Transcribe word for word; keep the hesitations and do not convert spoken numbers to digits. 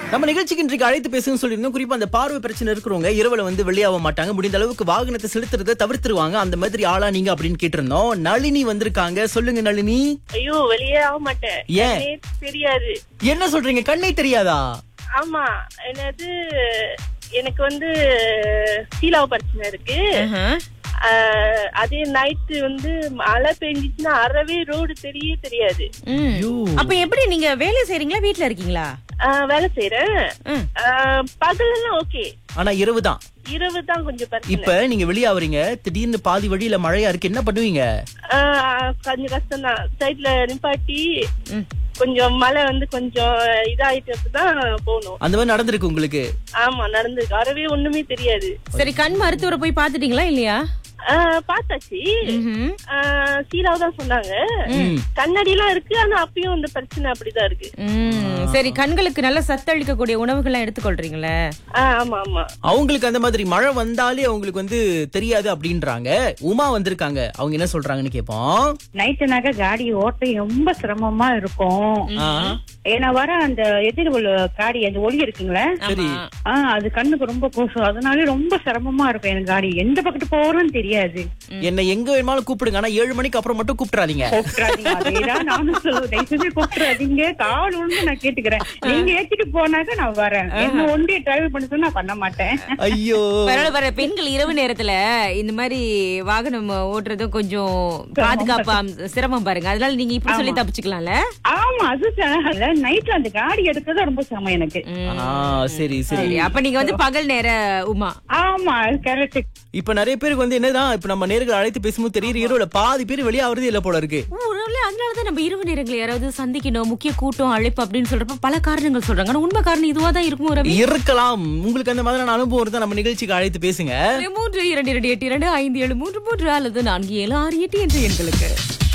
நம்ம நிகழ்ச்சிக்கு இன்றைக்கு அழைத்து பேசுன்னு சொல்லியிருந்தோம். குறிப்பா அந்த பார்வை பிரச்சனை இருக்கிறவங்க இரவுல வந்து வெளியாக மாட்டாங்க, முடிந்த அளவுக்கு வாகனத்தை செலுத்துறதை தவிர்த்துருவாங்க. அந்த மாதிரி ஆளா நீங்க அப்படின்னு கேட்டிருந்தோம். நளினி வந்திருக்காங்க. சொல்லுங்க நளினி. ஐயோ, வெளியே ஆக மாட்டேன். ஏன்? கண்ணே தெரியாது. என்ன சொல்றீங்க? கண்ணே தெரியாதா? ஆமா, என்னது எனக்கு வந்து சீலாவ பிரச்சனை இருக்கு. ஆஹ், அதே நைட்டு வந்து மழை பெஞ்சிச்சுன்னா அறவே ரோடு தெரிய தெரியாது. ஐயோ. அப்ப எப்படி நீங்க வேலை செய்றீங்களா, வீட்ல இருக்கீங்களா? ஆஹ், வேலை செய்யறேன். ம். பகல்லாம் ஓகே, ஆனா இரவு தான். இரவு தான் கொஞ்சம் பிரச்சனை. இப்ப நீங்க வெளியாவறீங்க, திடீர்னு பாதி வழியில மழையா இருக்கு, என்ன பண்ணுவீங்க? ஆஹ், கொஞ்சம் கஷ்டம் தான். சைட்ல நிப்பாட்டி ம். கொஞ்சம் மழை வந்து கொஞ்சம் இதாயிட்டு தான் போகணும். அந்த மாதிரி நடந்திருக்கு உங்களுக்கு? ஆமா, நடந்திருக்கு. அறவே ஒண்ணுமே தெரியாது. சரி, கண் மருத்துவரை போய் பாத்துட்டீங்களா இல்லையா? ஆஹ், பார்த்தாச்சு. ம்ஹும். ஆஹ், சீலாவ தான் சொன்னாங்க. ம். கண்ணாடி எல்லாம் இருக்கு, ஆனா அப்பயும் இந்த பிரச்சனை அப்படிதான் இருக்கு. ம். சரி, கண்களுக்கு நல்ல சத்தளிக்கக்கூடிய உணவுகள்லாம் எடுத்துக்கொள்றீங்களே? ஆஹ், ஆமா ஆமா. அவங்களுக்கு அந்த மாதிரி மழை வந்தாலே அவங்களுக்கு வந்து தெரியாது அப்படின்றாங்க. உமா வந்திருக்காங்க. அவங்க என்ன சொல்றாங்கன்னு கேப்போம். நைட்டுனாக்க காடி ஓட்ட ரொம்ப சிரமமா இருக்கும். ஆ, ஏன்னா வர அந்த எதிர் உள்ள காடி அந்த ஒளி இருக்குங்களே, சரி. ஆஹ் அது கண்ணுக்கு ரொம்ப கூசும். அதனால ரொம்ப சிரமமா இருக்கும் எனக்கு. காடி எந்த பக்கத்து போறோம்னு தெரியாது. என்ன எங்க வேணுமாலும் கூப்பிடுங்க, ஆனா ஏழு மணிக்கு அப்புறம் மட்டும் கூப்பிடாதீங்க. கூப்பிடாதீங்க, அதேதான் நானும் சொல்லுவேன். தயவு செஞ்சு கூப்பிடாதீங்க, கால் ஒன்று நான் கேட்டுக்கிறேன். நீங்க ஏத்திட்டு போனாக்க நான் வரேன். என்ன ஒன்றிய டிரைவ் பண்ண சொன்னா நான் பண்ண மாட்டேன். ஐயோ. பரவாயில்ல, வர பெண்கள் இரவு நேரத்துல இந்த மாதிரி வாகனம் ஓட்டுறதும் கொஞ்சம் பாதுகாப்பா சிரமம் பாருங்க. அதனால நீங்க இப்படி சொல்லி தப்பிச்சுக்கலாம்ல. ஆமா, அது நைட்ல அந்த காடி எடுக்கிறது ரொம்ப சிரமம் எனக்கு. ஆ, சரி சரி. சரி, அப்ப நீங்க வந்து பகல் நேர உமா. ஆமா, கரெக்ட். இப்ப நிறைய பேருக்கு வந்து என்னதான், இப்ப நம்ம நேர்கள் அழைத்து பேசும்போது தெரியுற இரவுல பாதி பேர் வெளியாவது இல்ல போல இருக்கு. ஓ, ஒருவேளை அதனாலதான் நம்ம இரவு நேரங்களை யாராவது சந்திக்கணும், முக்கிய கூட்டம், அழைப்பு அப்படின்னு சொல்றப்ப பல காரணங்கள் சொல்றாங்க. ஆனா உண்மை காரணம் இதுவா தான் இருக்குமோ ரவி? இருக்கலாம். உங்களுக்கு அந்த மாதிரியான அனுபவம் இருந்தா நம்ம நிகழ்ச்சிக்கு அழைத்து பேசுங்க. மூன்று இரண்டு இரண்டு எட்டு இரண்டு ஐந்து ஏழு மூன்று மூன்று அல்லது நான்கு ஏழு ஆறு எட்டு என்ற எண்களுக்கு.